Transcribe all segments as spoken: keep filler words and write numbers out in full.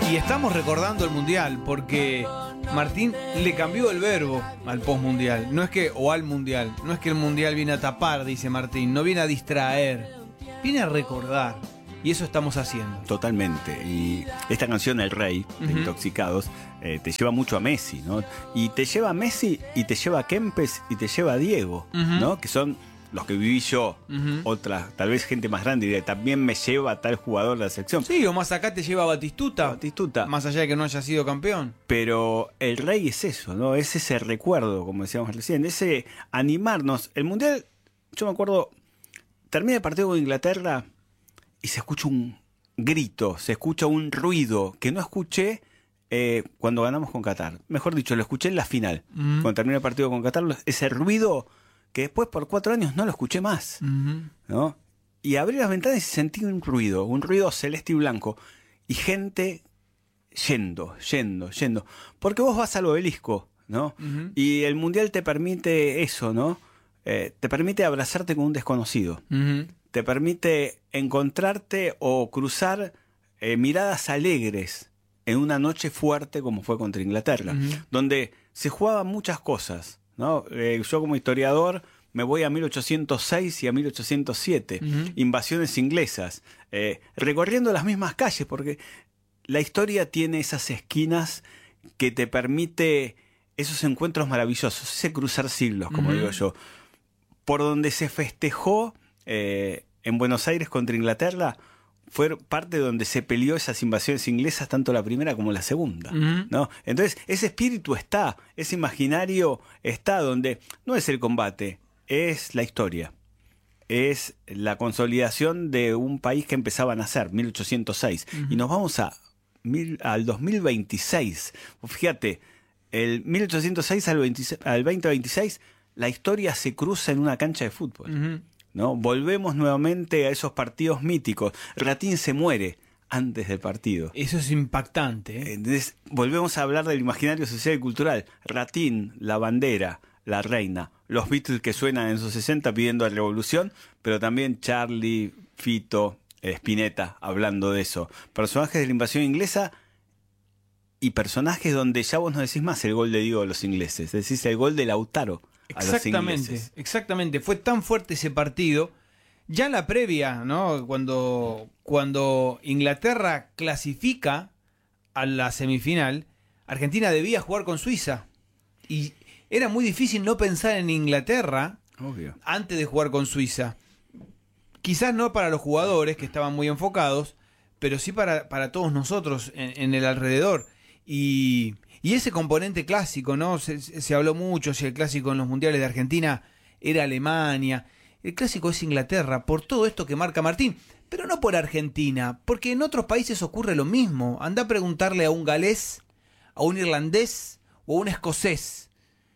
Y estamos recordando el Mundial porque Martín le cambió el verbo al postmundial. No es que, o al Mundial, no es que el Mundial viene a tapar, dice Martín, no viene a distraer, viene a recordar. Y eso estamos haciendo. Totalmente. Y esta canción, El Rey, de Uh-huh. Intoxicados, eh, te lleva mucho a Messi, ¿no? Y te lleva a Messi y te lleva a Kempes y te lleva a Diego, Uh-huh. ¿no? Que son los que viví yo. Uh-huh. Otra, tal vez gente más grande, y también me lleva a tal jugador de la selección. Sí, o más acá te lleva a Batistuta, Batistuta. más allá de que no haya sido campeón. Pero el Rey es eso, ¿no? Es ese recuerdo, como decíamos recién, ese animarnos. El Mundial, yo me acuerdo, termina el partido con Inglaterra y se escucha un grito, se escucha un ruido que no escuché eh, cuando ganamos con Qatar. Mejor dicho, lo escuché en la final. Mm. Cuando termina el partido con Qatar, ese ruido que después por cuatro años no lo escuché más, Uh-huh. ¿no? Y abrí las ventanas y sentí un ruido, un ruido celeste y blanco. Y gente yendo, yendo, yendo. Porque vos vas al obelisco, ¿no? Uh-huh. Y el Mundial te permite eso, ¿no? Eh, te permite abrazarte con un desconocido. Uh-huh. Te permite encontrarte o cruzar eh, miradas alegres en una noche fuerte como fue contra Inglaterra, Uh-huh. donde se jugaban muchas cosas, ¿no? Eh, yo como historiador me voy a mil ochocientos seis y a mil ochocientos siete, Uh-huh. invasiones inglesas, eh, recorriendo las mismas calles, porque la historia tiene esas esquinas que te permite esos encuentros maravillosos, ese cruzar siglos, como Uh-huh. digo yo, por donde se festejó eh, en Buenos Aires contra Inglaterra. Fue parte donde se peleó esas invasiones inglesas, tanto la primera como la segunda, Uh-huh. ¿no? Entonces, ese espíritu está, ese imaginario está, donde no es el combate, es la historia. Es la consolidación de un país que empezaba a nacer, mil ochocientos seis. Uh-huh. Y nos vamos a mil, al dos mil veintiséis. Fíjate, el mil ochocientos seis al, veintiséis, al veinte veintiséis, la historia se cruza en una cancha de fútbol. Uh-huh. ¿No? Volvemos nuevamente a esos partidos míticos. Ratín se muere antes del partido. Eso es impactante, ¿eh? Entonces, volvemos a hablar del imaginario social y cultural. Ratín, la bandera, la reina, los Beatles que suenan en sus sesenta pidiendo la revolución, pero también Charlie, Fito, Spinetta hablando de eso. Personajes de la invasión inglesa y personajes donde ya vos no decís más el gol de Diego a los ingleses, decís el gol de Lautaro a los Exactamente, ingleses. exactamente. Fue tan fuerte ese partido. Ya en la previa, ¿no? Cuando, cuando Inglaterra clasifica a la semifinal, Argentina debía jugar con Suiza. Y era muy difícil no pensar en Inglaterra Obvio. antes de jugar con Suiza. Quizás no para los jugadores, que estaban muy enfocados, pero sí para, para todos nosotros en, en el alrededor. Y, y ese componente clásico, ¿no? Se, se habló mucho si el clásico en los mundiales de Argentina era Alemania. El clásico es Inglaterra, por todo esto que marca Martín, pero no por Argentina, porque en otros países ocurre lo mismo. Anda a preguntarle a un galés, a un irlandés o a un escocés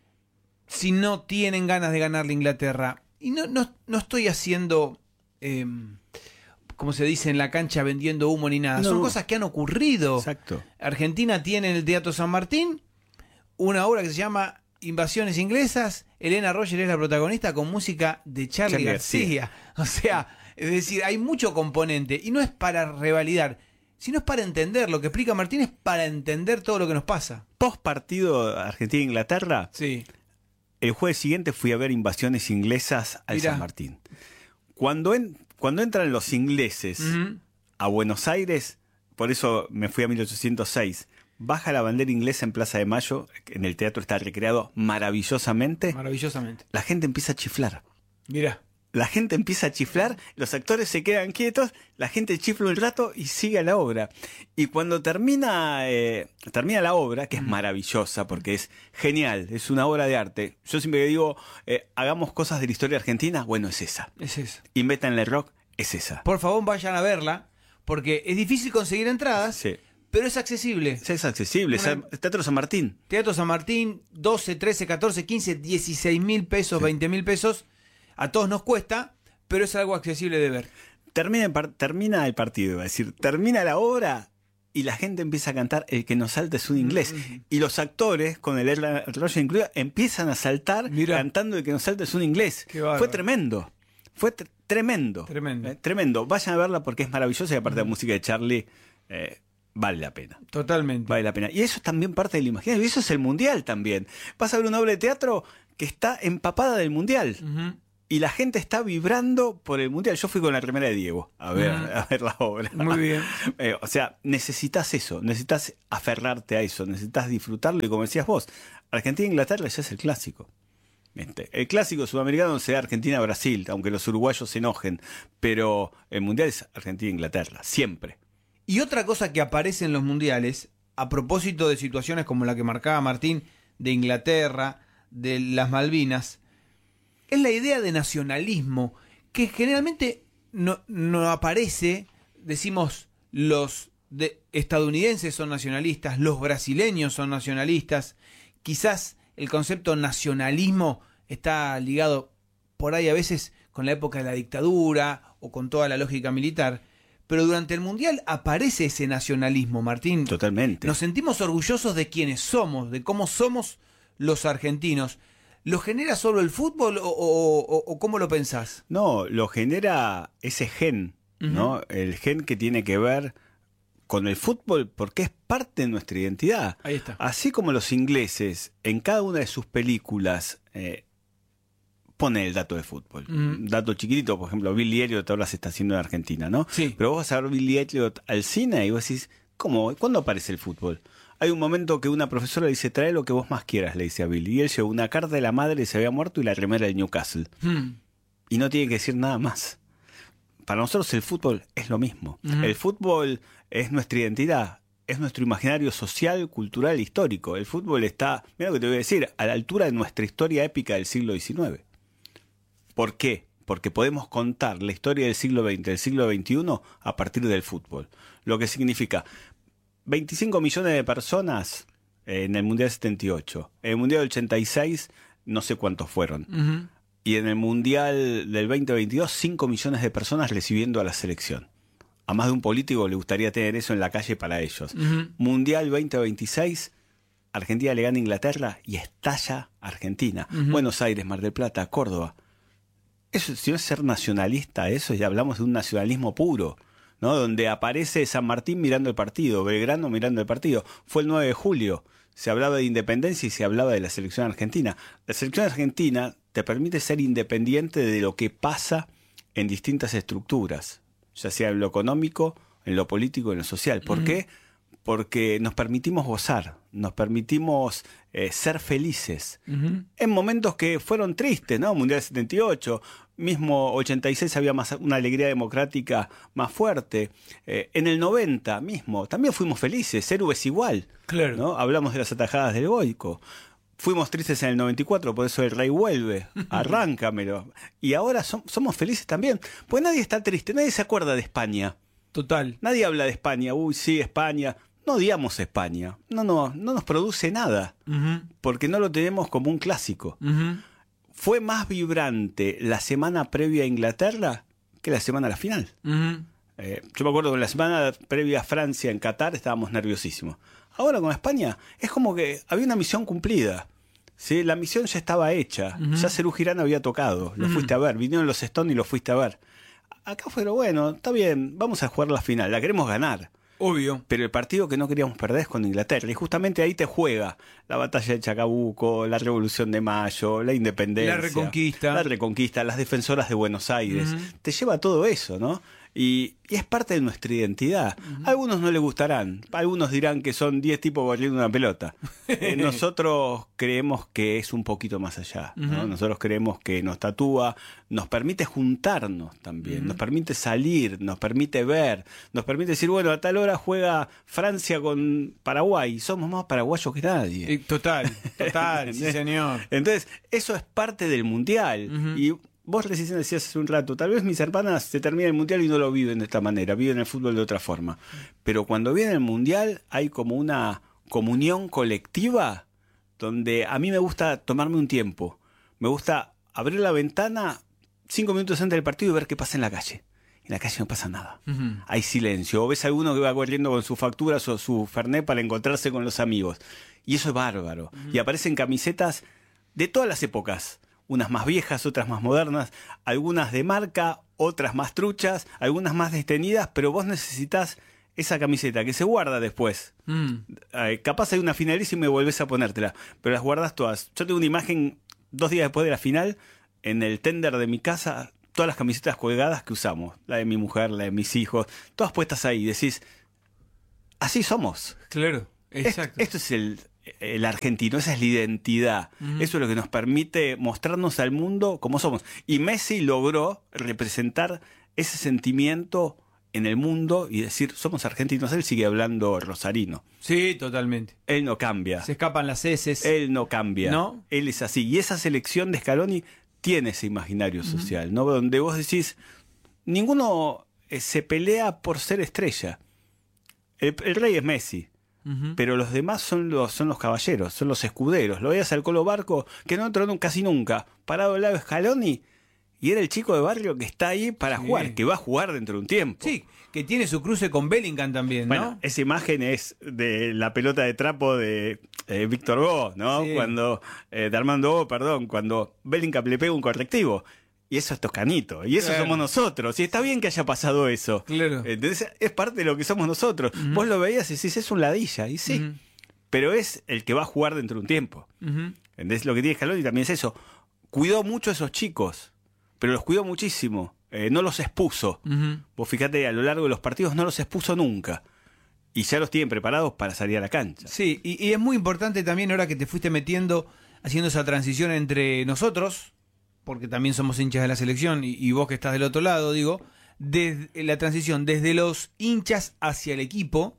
si no tienen ganas de ganarle a Inglaterra. Y no, no, no estoy haciendo, eh, como se dice en la cancha, vendiendo humo ni nada. No. Son cosas que han ocurrido. Exacto. Argentina tiene en el Teatro San Martín una obra que se llama Invasiones Inglesas. Elena Roger es la protagonista con música de Charly Charly García. O sea, es decir, hay mucho componente. Y no es para revalidar, sino es para entender. Lo que explica Martín es para entender todo lo que nos pasa. Post partido Argentina-Inglaterra, Sí. el jueves siguiente fui a ver Invasiones Inglesas al Mirá. San Martín. Cuando, en, cuando entran los ingleses Ujú. a Buenos Aires, por eso me fui a mil ochocientos seis, baja la bandera inglesa en Plaza de Mayo, en el teatro está recreado maravillosamente, Maravillosamente. la gente empieza a chiflar. Mira. La gente empieza a chiflar, los actores se quedan quietos, la gente chifla un rato y sigue a la obra. Y cuando termina, eh, termina la obra, que es maravillosa porque es genial, es una obra de arte. Yo siempre digo, eh, hagamos cosas de la historia argentina, bueno, es esa. Es eso. Invéntanle rock, es esa. Por favor, vayan a verla, porque es difícil conseguir entradas, Sí. pero es accesible. Es accesible, es Una- el Teatro San Martín. Teatro San Martín, doce, trece, catorce, quince, dieciséis mil pesos, Sí. veinte mil pesos. A todos nos cuesta, pero es algo accesible de ver. Termina el, par- termina el partido, es decir, termina la obra y la gente empieza a cantar El que nos salta es un inglés. Y los actores, con el Roger incluido, empiezan a saltar Mirá. cantando El que nos salta es un inglés. Qué bárbaro. Fue tremendo. Fue tr- tremendo. Tremendo. Eh, tremendo. Vayan a verla porque es maravillosa y aparte la música de Charlie, eh, vale la pena. Totalmente. Vale la pena. Y eso es también parte del imaginario. Y eso es el mundial también. Vas a ver una obra de teatro que está empapada del mundial. Uh-huh. Y la gente está vibrando por el mundial. Yo fui con la remera de Diego a ver, uh-huh. a ver la obra. Muy bien. eh, o sea, necesitas eso. Necesitas aferrarte a eso. Necesitas disfrutarlo. Y como decías vos, Argentina-Inglaterra ya es el clásico. El clásico sudamericano sea Argentina-Brasil, aunque los uruguayos se enojen. Pero el mundial es Argentina-Inglaterra. Siempre. Y otra cosa que aparece en los mundiales, a propósito de situaciones como la que marcaba Martín, de Inglaterra, de las Malvinas, es la idea de nacionalismo, que generalmente no, no aparece. Decimos, los de estadounidenses son nacionalistas, los brasileños son nacionalistas, quizás el concepto nacionalismo está ligado por ahí a veces con la época de la dictadura o con toda la lógica militar. Pero durante el Mundial aparece ese nacionalismo, Martín. Totalmente. Nos sentimos orgullosos de quiénes somos, de cómo somos los argentinos. ¿Lo genera solo el fútbol o, o, o, o cómo lo pensás? No, lo genera ese gen, uh-huh. ¿no? El gen que tiene que ver con el fútbol porque es parte de nuestra identidad. Ahí está. Así como los ingleses, en cada una de sus películas... Eh, pone el dato de fútbol. Mm. Dato chiquitito, por ejemplo, Billy Elliot ahora se está haciendo en Argentina, ¿no? Sí. Pero vos vas a ver Billy Elliot al cine y vos decís, ¿cómo? ¿Cuándo aparece el fútbol? Hay un momento que una profesora le dice, trae lo que vos más quieras, le dice a Billy. Y él lleva una carta de la madre, se había muerto, y la remera de Newcastle. Mm. Y no tiene que decir nada más. Para nosotros el fútbol es lo mismo. Mm. El fútbol es nuestra identidad. Es nuestro imaginario social, cultural, histórico. El fútbol está, mira lo que te voy a decir, a la altura de nuestra historia épica del siglo diecinueve. ¿Por qué? Porque podemos contar la historia del siglo veinte, del siglo veintiuno a partir del fútbol. Lo que significa veinticinco millones de personas en el Mundial setenta y ocho. En el Mundial del ochenta y seis no sé cuántos fueron. Uh-huh. Y en el Mundial del veinte veintidós cinco millones de personas recibiendo a la selección. A más de un político le gustaría tener eso en la calle para ellos. Uh-huh. Mundial veinte veintiséis, Argentina le gana a Inglaterra y estalla Argentina. Uh-huh. Buenos Aires, Mar del Plata, Córdoba. Eso, si no es ser nacionalista, eso ya hablamos de un nacionalismo puro, ¿no? Donde aparece San Martín mirando el partido, Belgrano mirando el partido. Fue el nueve de julio, se hablaba de independencia y se hablaba de la selección argentina. La selección argentina te permite ser independiente de lo que pasa en distintas estructuras, ya sea en lo económico, en lo político, en lo social. ¿Por uh-huh. qué? Porque nos permitimos gozar, nos permitimos eh, ser felices. Uh-huh. En momentos que fueron tristes, ¿no? Mundial setenta y ocho, mismo ochenta y seis había más, una alegría democrática más fuerte. Eh, en el noventa mismo, también fuimos felices, héroes igual. Claro. ¿No? Hablamos de las atajadas del Boico. Fuimos tristes en el noventa y cuatro, por eso el rey vuelve, arráncamelo. Y ahora som- somos felices también, porque nadie está triste, nadie se acuerda de España. Total. Nadie habla de España, uy, sí, España. No odiamos España, no, no, no nos produce nada, uh-huh. porque no lo tenemos como un clásico. Uh-huh. Fue más vibrante la semana previa a Inglaterra que la semana a la final. Uh-huh. Eh, yo me acuerdo que la semana previa a Francia en Qatar estábamos nerviosísimos. Ahora con España es como que había una misión cumplida. ¿Sí? La misión ya estaba hecha, uh-huh. ya Serú Girán había tocado, lo uh-huh. fuiste a ver, vinieron los Stones y lo fuiste a ver. Acá fue, bueno, está bien, vamos a jugar la final, la queremos ganar. Obvio. Pero el partido que no queríamos perder es con Inglaterra. Y justamente ahí te juega la batalla de Chacabuco, la Revolución de Mayo, la independencia. La Reconquista. La Reconquista, las defensoras de Buenos Aires. Uh-huh. Te lleva todo eso, ¿no? Y, y es parte de nuestra identidad. Uh-huh. A algunos no les gustarán. Algunos dirán que son diez tipos corriendo una pelota. Eh, nosotros creemos que es un poquito más allá, ¿no? Uh-huh. Nosotros creemos que nos tatúa, nos permite juntarnos también, uh-huh. nos permite salir, nos permite ver, nos permite decir, bueno, a tal hora juega Francia con Paraguay. Somos más paraguayos que nadie. Total, total, sí señor. Entonces, eso es parte del Mundial. Uh-huh. Y vos recién decías hace un rato, tal vez mis hermanas se terminan el Mundial y no lo viven de esta manera, viven el fútbol de otra forma. Pero cuando viene el Mundial hay como una comunión colectiva donde a mí me gusta tomarme un tiempo. Me gusta abrir la ventana cinco minutos antes del partido y ver qué pasa en la calle. En la calle no pasa nada. Uh-huh. Hay silencio. O ves a alguno que va corriendo con sus facturas o su fernet para encontrarse con los amigos. Y eso es bárbaro. Uh-huh. Y aparecen camisetas de todas las épocas. Unas más viejas, otras más modernas, algunas de marca, otras más truchas, algunas más destenidas, pero vos necesitas esa camiseta que se guarda después. Mm. Eh, capaz hay una finalísima y volvés a ponértela, pero las guardas todas. Yo tengo una imagen dos días después de la final, en el tender de mi casa, todas las camisetas colgadas que usamos, la de mi mujer, la de mis hijos, todas puestas ahí. Decís, así somos. Claro, exacto. Esto, esto es el, el argentino, esa es la identidad. Uh-huh. Eso es lo que nos permite mostrarnos al mundo como somos. Y Messi logró representar ese sentimiento en el mundo y decir, somos argentinos. Él sigue hablando rosarino. Sí, totalmente. Él no cambia. Se escapan las heces. Él no cambia. ¿No? Él es así. Y esa selección de Scaloni tiene ese imaginario uh-huh. social, ¿no? Donde vos decís, ninguno eh, se pelea por ser estrella. El, el rey es Messi. Uh-huh. Pero los demás son los, son los caballeros, son los escuderos. Lo veías al Colo Barco, que no entró casi nunca, parado al lado de Scaloni, y era el chico de barrio que está ahí para sí. jugar, que va a jugar dentro de un tiempo. Sí, que tiene su cruce con Bellingham también, ¿no? Bueno, esa imagen es de la pelota de trapo de eh, Víctor Go, ¿no? Sí. Cuando, eh, de Armando Go, perdón, cuando Bellingham le pega un correctivo. Y eso es Toscanito, y eso claro. somos nosotros. Y está bien que haya pasado eso. Claro. Entonces es parte de lo que somos nosotros. Uh-huh. Vos lo veías y decís, es un ladilla, y sí. Uh-huh. Pero es el que va a jugar dentro de un tiempo. Uh-huh. Entonces lo que tiene Scaloni también es eso. Cuidó mucho a esos chicos, pero los cuidó muchísimo. Eh, no los expuso. Uh-huh. Vos fíjate, a lo largo de los partidos no los expuso nunca. Y ya los tienen preparados para salir a la cancha. Sí, y, y es muy importante también ahora que te fuiste metiendo, haciendo esa transición entre nosotros, porque también somos hinchas de la selección, y, y vos que estás del otro lado, digo, desde la transición desde los hinchas hacia el equipo,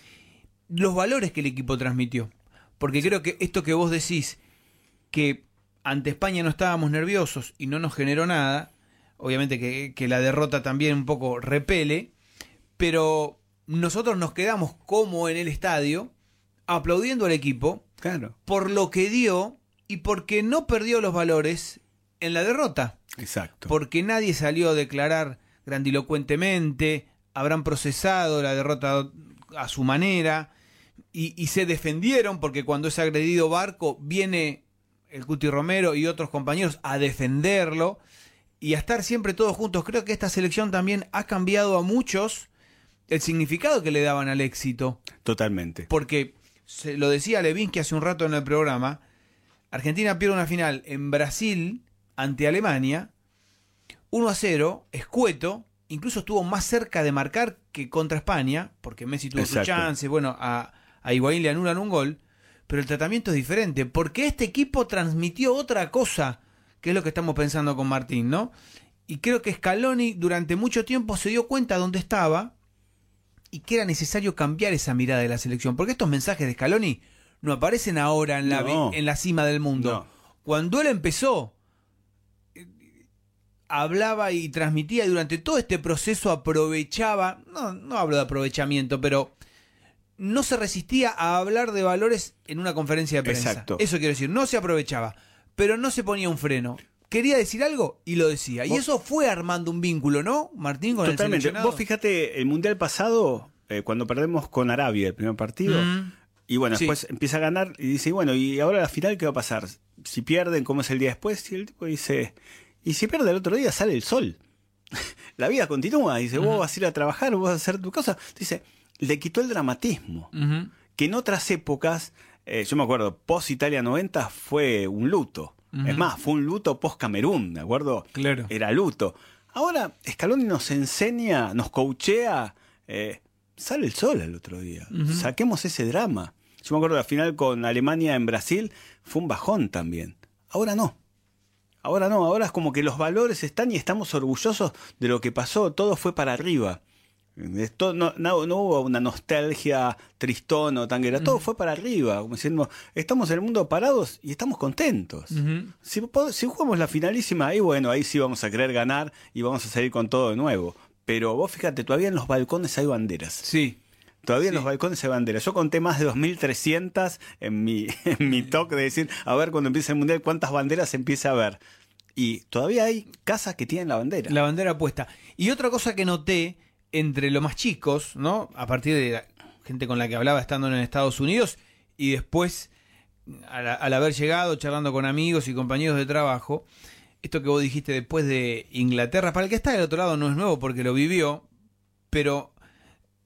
los valores que el equipo transmitió. Porque creo que esto que vos decís, que ante España no estábamos nerviosos y no nos generó nada, obviamente que, que la derrota también un poco repele, pero nosotros nos quedamos como en el estadio, aplaudiendo al equipo, claro, por lo que dio y porque no perdió los valores en la derrota. Exacto. Porque nadie salió a declarar grandilocuentemente, habrán procesado la derrota a su manera y, y se defendieron, porque cuando es agredido Barco viene el Cuti Romero y otros compañeros a defenderlo y a estar siempre todos juntos. Creo que esta selección también ha cambiado a muchos el significado que le daban al éxito. Totalmente. Porque, se lo decía Levinsky hace un rato en el programa, Argentina pierde una final en Brasil ante Alemania, uno a cero, escueto, incluso estuvo más cerca de marcar que contra España, porque Messi tuvo Exacto. su chance, bueno, a, a Higuaín le anulan un gol, pero el tratamiento es diferente, porque este equipo transmitió otra cosa, que es lo que estamos pensando con Martín, ¿no? Y creo que Scaloni durante mucho tiempo se dio cuenta dónde estaba y que era necesario cambiar esa mirada de la selección, porque estos mensajes de Scaloni no aparecen ahora en la, no. en la cima del mundo. No. Cuando él empezó, hablaba y transmitía, y durante todo este proceso aprovechaba, no, no hablo de aprovechamiento, pero no se resistía a hablar de valores en una conferencia de prensa. Exacto. Eso quiero decir, no se aprovechaba, pero no se ponía un freno. Quería decir algo y lo decía. ¿Vos? Y eso fue armando un vínculo, ¿no, Martín, con Totalmente. el seleccionado? Vos fíjate, el Mundial pasado, eh, cuando perdemos con Arabia el primer partido, mm. y bueno, después sí. empieza a ganar y dice, bueno, ¿y ahora la final qué va a pasar? Si pierden, ¿cómo es el día después? Y el tipo dice, y si pierde el otro día, sale el sol. La vida continúa. Dice, uh-huh. vos vas a ir a trabajar, vos vas a hacer tu cosa. Dice, le quitó el dramatismo. Uh-huh. Que en otras épocas, eh, yo me acuerdo, post Italia noventa fue un luto. Uh-huh. Es más, fue un luto post Camerún, ¿de acuerdo? Claro. Era luto. Ahora, Scaloni nos enseña, nos coachea, eh, sale el sol el otro día. Uh-huh. Saquemos ese drama. Yo me acuerdo la final con Alemania en Brasil, fue un bajón también. Ahora no. Ahora no, ahora es como que los valores están y estamos orgullosos de lo que pasó, todo fue para arriba. Esto, no, no, no hubo una nostalgia tristón o tanguera, todo uh-huh. fue para arriba, como diciendo, estamos en el mundo parados y estamos contentos. Uh-huh. Si, si jugamos la finalísima, ahí bueno, ahí sí vamos a querer ganar y vamos a salir con todo de nuevo. Pero vos fíjate, todavía en los balcones hay banderas. Sí. Todavía sí. en los balcones hay banderas. Yo conté más de dos mil trescientas en mi, en mi talk de decir, a ver, cuando empiece el Mundial, ¿cuántas banderas empieza a haber? Y todavía hay casas que tienen la bandera. La bandera puesta. Y otra cosa que noté entre los más chicos, ¿no? A partir de la gente con la que hablaba estando en Estados Unidos y después, al, al haber llegado, charlando con amigos y compañeros de trabajo, esto que vos dijiste después de Inglaterra, para el que está del otro lado no es nuevo porque lo vivió, pero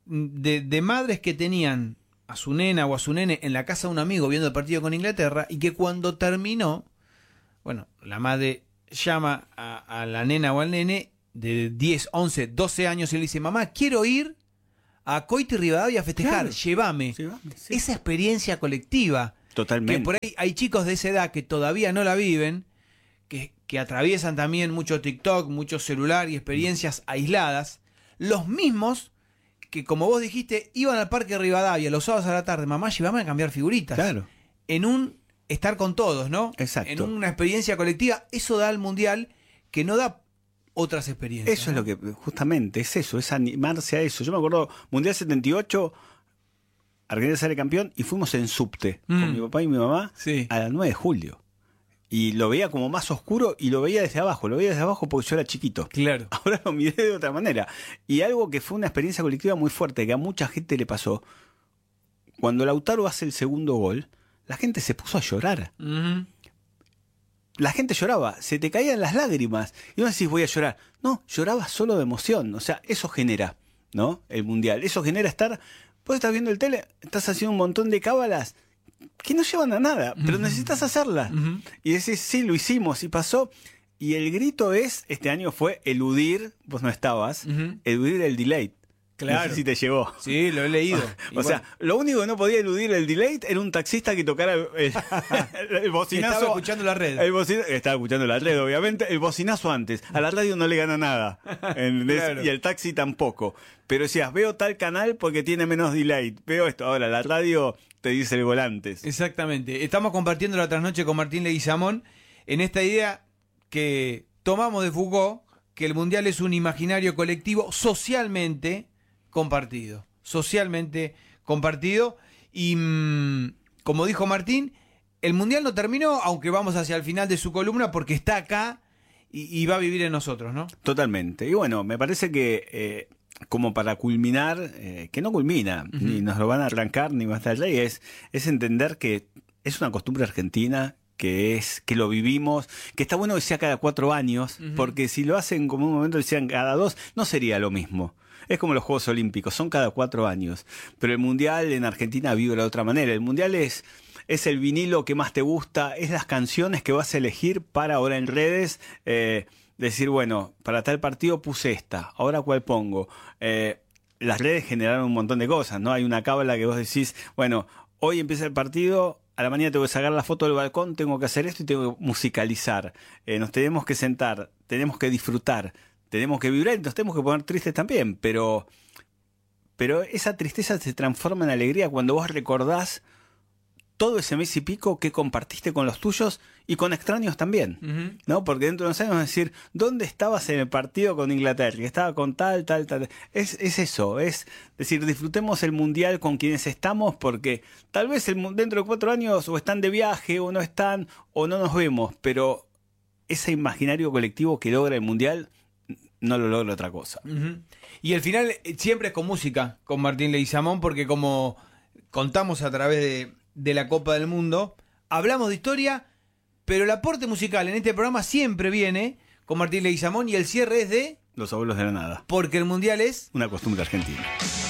de, de madres que tenían a su nena o a su nene en la casa de un amigo viendo el partido con Inglaterra y que cuando terminó, bueno, la madre llama a, a la nena o al nene de diez, once, doce años y le dice, mamá, quiero ir a Coito y Rivadavia a festejar, Claro. llévame. Llévame, sí. Esa experiencia colectiva. Totalmente. Que por ahí hay chicos de esa edad que todavía no la viven, que, que atraviesan también mucho TikTok, mucho celular y experiencias aisladas. Los mismos que, como vos dijiste, iban al Parque Rivadavia los sábados a la tarde, mamá, llévame a cambiar figuritas. Claro. En un estar con todos, ¿no? Exacto. En una experiencia colectiva, eso da al Mundial que no da otras experiencias. Eso ¿no? es lo que, justamente, es eso, es animarse a eso. Yo me acuerdo, Mundial setenta y ocho, Argentina sale campeón y fuimos en subte Mm. con mi papá y mi mamá Sí. a las nueve de julio. Y lo veía como más oscuro y lo veía desde abajo, lo veía desde abajo porque yo era chiquito. Claro. Ahora lo miré de otra manera. Y algo que fue una experiencia colectiva muy fuerte, que a mucha gente le pasó, cuando Lautaro hace el segundo gol, la gente se puso a llorar. Uh-huh. La gente lloraba, se te caían las lágrimas. Y no decís, voy a llorar. No, lloraba solo de emoción. O sea, eso genera, ¿no? El Mundial. Eso genera estar... Vos estás viendo el tele, estás haciendo un montón de cábalas que no llevan a nada, pero Uh-huh. necesitas hacerlas. Uh-huh. Y decís, sí, lo hicimos y pasó. Y el grito es, este año fue eludir, vos no estabas, Uh-huh. eludir el delay. Claro. No sé si te llegó. Sí, lo he leído. O Y sea, bueno, lo único que no podía eludir el delay era un taxista que tocara el, el, el que bocinazo. estaba escuchando la red. El bocina- estaba escuchando la red, obviamente. El bocinazo antes. A la radio no le gana nada. ¿Entendés? Claro. Y el taxi tampoco. Pero decías, veo tal canal porque tiene menos delay. Veo esto. Ahora, la radio te dice el gol antes. Exactamente. Estamos compartiendo la trasnoche con Martín Leguizamón en esta idea que tomamos de Foucault, que el Mundial es un imaginario colectivo socialmente compartido. Socialmente compartido. Y mmm, como dijo Martín, el Mundial no terminó, aunque vamos hacia el final de su columna, porque está acá y, y va a vivir en nosotros, ¿no? Totalmente. Y bueno, me parece que eh, como para culminar, eh, que no culmina, uh-huh. ni nos lo van a arrancar, ni va a estar ahí, es, es entender que es una costumbre argentina, que es que lo vivimos, que está bueno que sea cada cuatro años, uh-huh. porque si lo hacen como un momento decían cada dos, no sería lo mismo. Es como los Juegos Olímpicos, son cada cuatro años. Pero el Mundial en Argentina vive de otra manera. El Mundial es, es el vinilo que más te gusta, es las canciones que vas a elegir para ahora en redes. Eh, decir, bueno, para tal partido puse esta, ahora cuál pongo. Eh, las redes generaron un montón de cosas, ¿no? Hay una cábala que vos decís, bueno, hoy empieza el partido, a la mañana tengo que sacar la foto del balcón, tengo que hacer esto y tengo que musicalizar. Eh, nos tenemos que sentar, tenemos que disfrutar. Tenemos que vibrar y nos tenemos que poner tristes también, pero, pero esa tristeza se transforma en alegría cuando vos recordás todo ese mes y pico que compartiste con los tuyos y con extraños también, Uh-huh. ¿no? Porque dentro de unos años vas a decir, ¿dónde estabas en el partido con Inglaterra? Que estaba con tal, tal, tal. Es, es eso, es decir, disfrutemos el Mundial con quienes estamos porque tal vez el, dentro de cuatro años o están de viaje o no están o no nos vemos, pero ese imaginario colectivo que logra el Mundial no lo logra otra cosa. Uh-huh. Y el final siempre es con música, con Martín Leguizamón, porque como contamos a través de, de la Copa del Mundo, hablamos de historia, pero el aporte musical en este programa siempre viene con Martín Leguizamón y el cierre es de... Los abuelos de la nada. Porque el Mundial es... Una costumbre argentina.